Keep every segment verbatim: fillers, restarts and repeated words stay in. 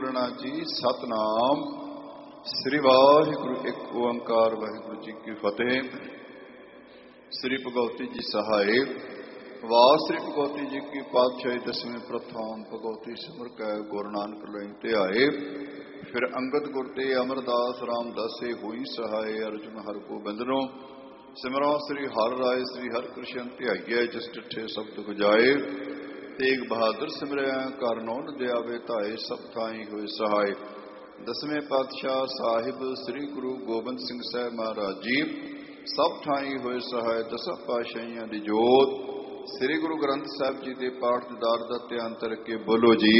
सिमरना जी। सतनाम श्री वाहिगुरु एक ओंकार वाहिगुरु जी की फतेह। श्री भगवती जी सहाय। वाह श्री भगवती जी की पातशाही दसवें प्रथम भगवती सिमर कै गुरु नानक लई ते आए। फिर अंगद गुर ते अमरदास रामदासे हुई सहाय। अर्जुन हर गोबिंदनो सिमरो श्री हर राय। श्री हर कृष्ण ध्याइए जिस डिठे सब दुख जाए। तेग बहादुर सिमरिया कर नौन दयावे धाए। सब थाई होए सहाय। दसवें पातशाह साहिब श्री गुरु गोबिंद सिंह साहब महाराज जी सब ठाई होए सहाय। दसा पातशाहियां दी जोत श्री गुरु ग्रंथ साहिब जी के पाठ दीदार दा ध्यान करके बोलो जी।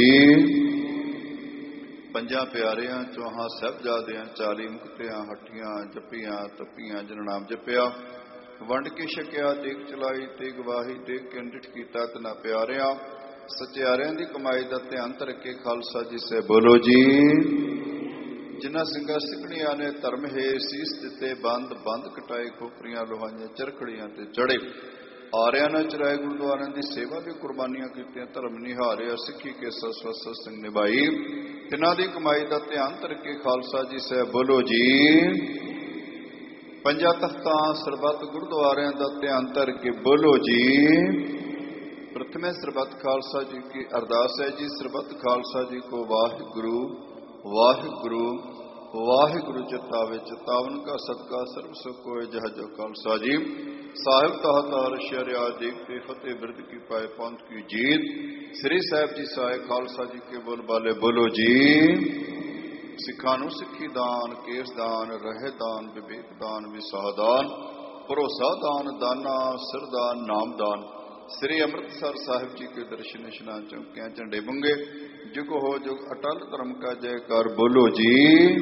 पंजा प्यारियां चौहां साहिबजादियां चाली मुक्तियां हट्ठियां जपियां तपियां जिन नाम जपिया। वंड के छकिया देख चलाई ते गवाही देख के अंडिठ कीता तना प्यारिया। सचियारियां दी कमाई दा ध्यान रखे खालसा जी से बोलो जी। जिन्हां सिंगा सिकणियां ने धर्म है सीस दिते बंद बंद कटाए खोपरियां लोहाइयां चरखड़ियां ते चढ़े। आरियां ने चराए गुरुद्वारियां दी सेवा भी कुर्बानियां कीतियां धर्म निहारिया। सिੱਖੀ के ससवस संग निभाई तिन्हां दी कमाई दा ध्यान रखे खालसा जी से बोलो जी। पंजा तख्तां सरबत गुरुद्वारियां दा ध्यान धर के बोलो जी। प्रथमे सरबत खालसा जी की अरदास है जी। सरबत खालसा जी को वाहिगुरु वाहिगुरु वाहिगुरु चितावे। चितावन का सदका सर्व सुख होए जह जो खालसा जी। साहिब ताहतार शरिया देखते फतेह बिरद की पाए पंथ की जीत। श्री साहिब जी साहे खालसा जी के बोल बाले बोलो जी। सिखा नूं सिक्खी दान केस दान रहे दान विवेक दान विसाह दान भरोसा दान दाना सिरदान नाम दान। श्री अमृतसर साहिब जी के दर्शन इशनान चौकियां झंडे बंगे। जुग हो जुग अटल धर्म का जयकार बोलो जी।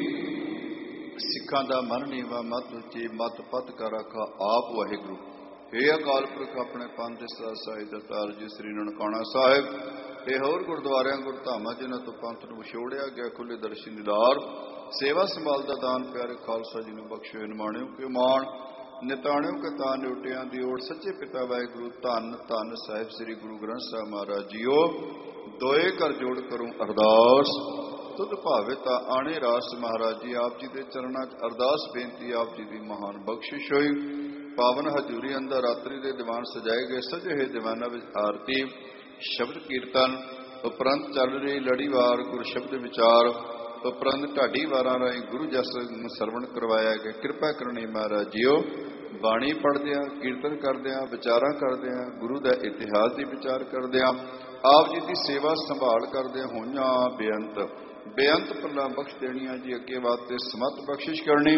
सिखा दा मन नीवा मत उची मत पत कर रखा आप वाहिगुरु। हे अकाल पुरख अपने पंथ साई दतार जी श्री ननकाना साहिब ते होर गुरुद्वारियां गुरधामां जिन्हां तो पंथ नूं विछोड़िया गया खुले दर्शन दीदार सेवा संभाल दा दान प्यारे खालसा जी नूं बख्शो निमाणिओ के मान निताणिओ के तान निउटियां दी ओट सच्चे पिता वाहिगुरु धन धन साहिब श्री गुरु ग्रंथ साहिब महाराज जीओ। दोए कर जोड़ करूं अरदास तुद भावे ता आने रास। महाराज जी आप जी दे चरणां च अरदास बेनती आप जी दी महान बख्शिश होई। पावन हजूरी अंदर रात्रि के दीवान सजाए गए सजे हुए दीवाना विच आरती शब्द कीर्तन उपरंत चल रही लड़ीवार गुरु शब्द विचार उपरंत ढाडी वारां राही गुरु जस सरवण करवाया गया। कृपा करनी महाराज जीओ। बाणी पढ़दियां कीर्तन करदियां विचारां करदियां गुरु का इतिहास की विचार करदियां आप जी की सेवा संभाल करदियां होइयां बेअंत बेअंत पल्ला बख्श देनियां जी। अगे वास्ते समत बख्शिश करनी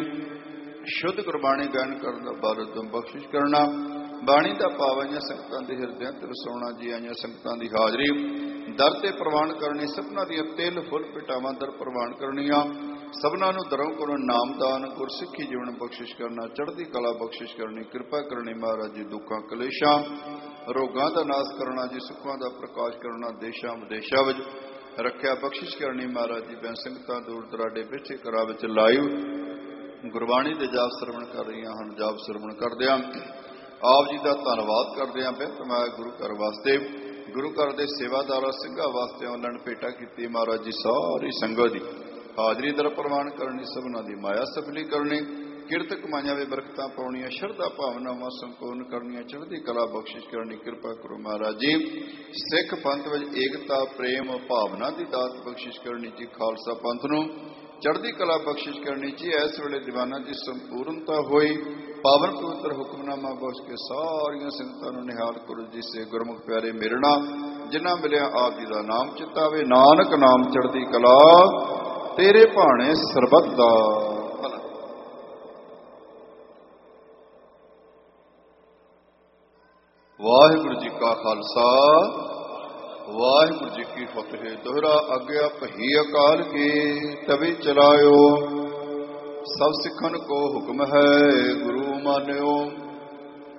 शुद्ध गुरबाणी गायन करना बारत बख्शिश करना। बाणी का भाव आईया संगतां के हिरदियां ते वसाउणा जी। आईया संगतां की हाजरी दर ते प्रवान करनी। सबना दियां तिल फुल पिटावां दर प्रवान करनियां। सबना नूं दरों कोलों नामदान गुरसिੱਖੀ जीवन बख्शिश करना। चढ़दी कला बख्शिश करनी। कृपा करनी महाराज जी। दुखां कलेशां रोगां दा नाश करना जी। सुखां दा प्रकाश करना। देशां विदेशां विच रखिया बख्शिश करनी महाराज जी। मैं संगतां दूर दराडे बैठे घरां विच लाइव गुरबाणी के जाप श्रवण कर रही हैं। जाप श्रवण करदियां आप जी का धन्नवाद करदियां बेनत मैं गुरु घर वास्ते गुरु घर के सेवादार सिंघां वास्ते ऑनलाइन भेटा की महाराज जी। सारी संगत की हाजरी दर प्रवान करनी। सबना की माया सफली करनी। किरत कमाइयां वे बरकतां पाउणियां। शरधा भावनावां संपूर्ण करनियां। चढ़दी कला बख्शिश करनी। कृपा करो महाराज जी। सिख पंथ विच एकता प्रेम भावना की दात बख्शिश करनी जी। खालसा पंथ नूं चढ़दी कला बख्शिश करनी जी। इस वेले दीवाना की संपूर्णता हुई। पावन पवित्र हुक्मनामा बख्श के सारिया संगतां नूं निहाल करो जी। से गुरमुख प्यारे मेरना जिन्हां मिलिया आप जी का नाम चितावे। नानक नाम चढ़दी कला तेरे भाणे सरबत दा भला। वाहिगुरु जी का खालसा वाहिगुरु जी की फतेह। दोहरा आज्ञा भई अकाल की तभी चलायो। सब सिखन को हुक्म है गुरु मान्यो।